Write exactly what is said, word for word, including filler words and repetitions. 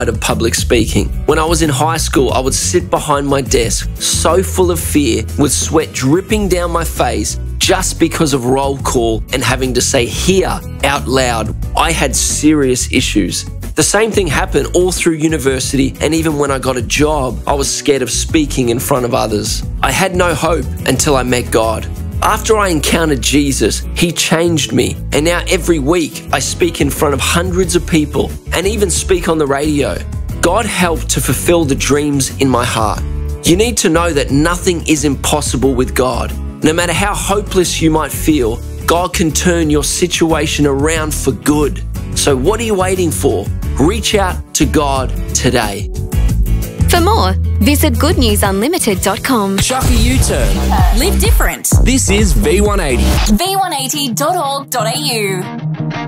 of public speaking. When I was in high school, I would sit behind my desk, so full of fear, with sweat dripping down my face, just because of roll call and having to say "here" out loud. I had serious issues. The same thing happened all through university, and even when I got a job, I was scared of speaking in front of others. I had no hope until I met God. After I encountered Jesus, He changed me, and now every week I speak in front of hundreds of people and even speak on the radio. God helped to fulfill the dreams in my heart. You need to know that nothing is impossible with God. No matter how hopeless you might feel, God can turn your situation around for good. So what are you waiting for? Reach out to God today. For more, visit good news unlimited dot com. Chuck a U-turn. Live different. This is V one eighty. v one eighty dot org dot a u